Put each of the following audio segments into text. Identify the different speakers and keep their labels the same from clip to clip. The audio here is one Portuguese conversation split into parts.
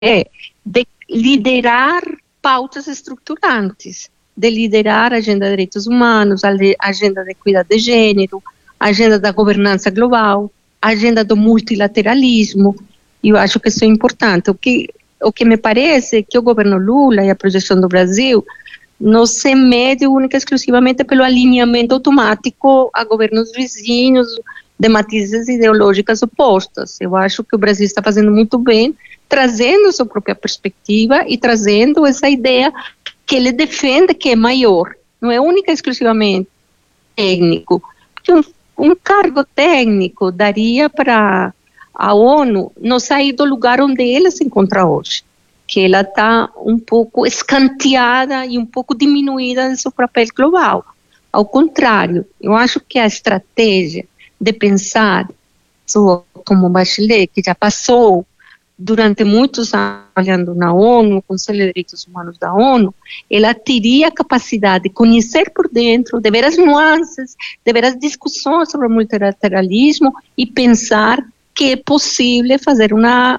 Speaker 1: de liderar pautas estruturantes, de liderar a agenda de direitos humanos, a agenda de equidade de gênero, a agenda da governança global, a agenda do multilateralismo. E eu acho que isso é importante. O que me parece é que o governo Lula e a projeção do Brasil não se mede única e exclusivamente pelo alinhamento automático a governos vizinhos de matizes ideológicas opostas. Eu acho que o Brasil está fazendo muito bem, trazendo sua própria perspectiva e trazendo essa ideia que ele defende que é maior, não é única e exclusivamente técnico, porque um cargo técnico daria para a ONU não sair do lugar onde ela se encontra hoje, que ela está um pouco escanteada e um pouco diminuída de seu papel global. Ao contrário, eu acho que a estratégia de pensar como Bachelet, que já passou durante muitos anos trabalhando na ONU, no Conselho de Direitos Humanos da ONU, ela teria a capacidade de conhecer por dentro, de ver as nuances, de ver as discussões sobre o multilateralismo e pensar que é possível fazer uma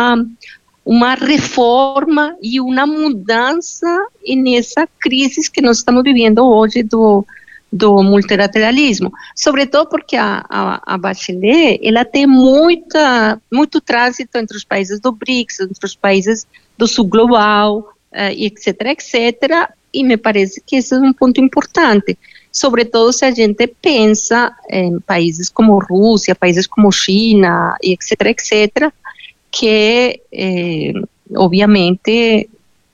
Speaker 1: reforma e uma mudança nessa crise que nós estamos vivendo hoje do multilateralismo, sobretudo porque a Bachelet, ela tem muito trânsito entre os países do BRICS, entre os países do sul global, etc., e me parece que esse é um ponto importante, sobretudo se a gente pensa em países como Rússia, países como China, etc., que obviamente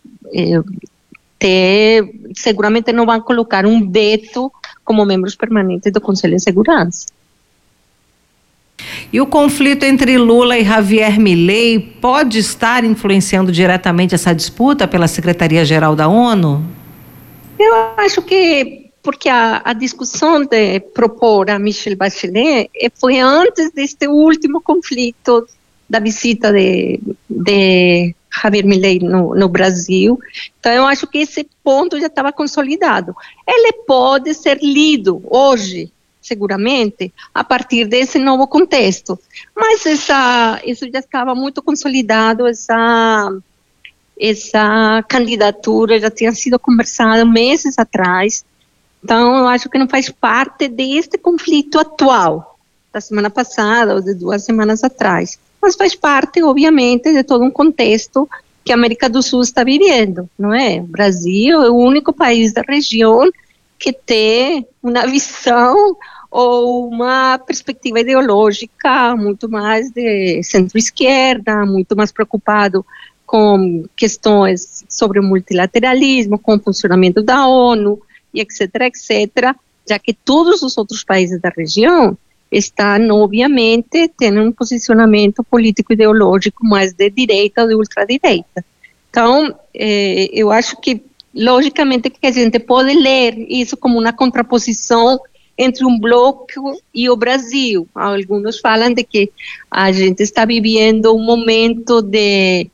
Speaker 1: seguramente não vão colocar um veto como membros permanentes do Conselho de Segurança.
Speaker 2: E o conflito entre Lula e Javier Milei pode estar influenciando diretamente essa disputa pela Secretaria-Geral da ONU?
Speaker 1: Eu acho que porque a discussão de propor a Michelle Bachelet foi antes deste último conflito da visita de Javier Milei no Brasil. Então eu acho que esse ponto já estava consolidado. Ele pode ser lido hoje, seguramente, a partir desse novo contexto, mas isso já estava muito consolidado, essa candidatura já tinha sido conversada meses atrás, então eu acho que não faz parte deste conflito atual, da semana passada ou de 2 semanas atrás, mas faz parte, obviamente, de todo um contexto que a América do Sul está vivendo, não é? O Brasil é o único país da região que tem uma visão ou uma perspectiva ideológica muito mais de centro-esquerda, muito mais preocupado com questões sobre o multilateralismo, com o funcionamento da ONU, e etc., já que todos os outros países da região estão, obviamente, tendo um posicionamento político-ideológico mais de direita ou de ultradireita. Então, eu acho que, logicamente, que a gente pode ler isso como uma contraposição entre um bloco e o Brasil. Alguns falam de que a gente está vivendo um momento de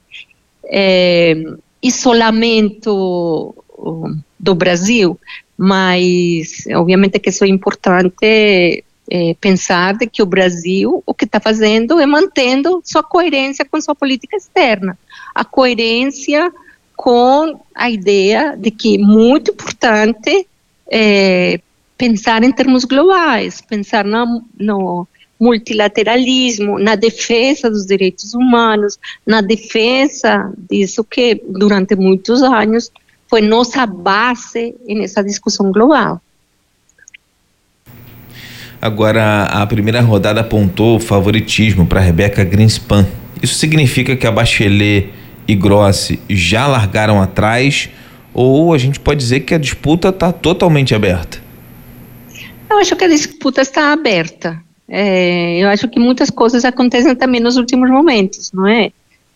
Speaker 1: isolamento do Brasil, mas, obviamente, que isso é importante pensar de que o Brasil, o que está fazendo é mantendo sua coerência com sua política externa, a coerência com a ideia de que é muito importante pensar em termos globais, pensar no multilateralismo, na defesa dos direitos humanos, na defesa disso que durante muitos anos foi nossa base nessa discussão global.
Speaker 3: Agora, a primeira rodada apontou favoritismo para Rebeca Grynspan. Isso significa que a Bachelet e Grossi já largaram atrás, ou a gente pode dizer que a disputa está totalmente aberta?
Speaker 1: Eu acho que a disputa está aberta. Eu acho que muitas coisas acontecem também nos últimos momentos, não é?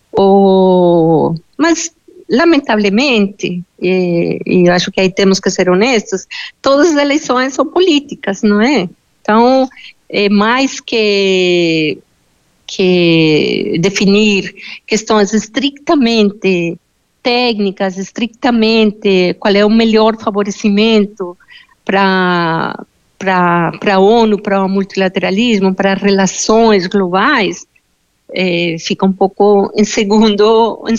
Speaker 1: Mas, lamentavelmente, e eu acho que aí temos que ser honestos, todas as eleições são políticas, não é? Então, mais que definir questões estritamente técnicas, estritamente qual é o melhor favorecimento para a ONU, para o multilateralismo, para relações globais, fica um pouco em segundo